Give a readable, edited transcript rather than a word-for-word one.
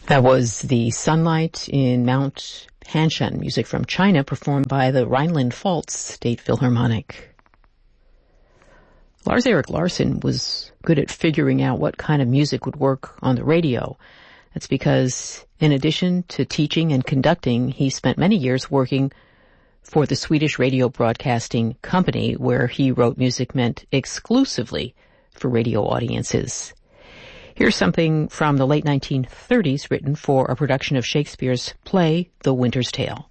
That was The Sunlight in Mount Hanshan, music from China performed by the Rhineland-Pfalz State Philharmonic. Lars-Erik Larsson was good at figuring out what kind of music would work on the radio. That's because, in addition to teaching and conducting, he spent many years working for the Swedish Radio Broadcasting Company, where he wrote music meant exclusively for radio audiences. Here's something from the late 1930s written for a production of Shakespeare's play, The Winter's Tale.